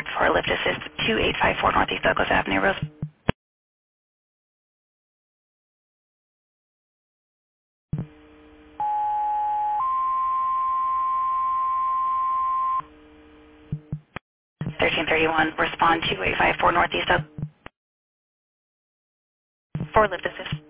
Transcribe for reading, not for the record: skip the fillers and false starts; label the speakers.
Speaker 1: for lift assist 2854 Northeast Douglas Avenue, Rose. (1331) Respond 2854 Northeast Douglas for lift assist.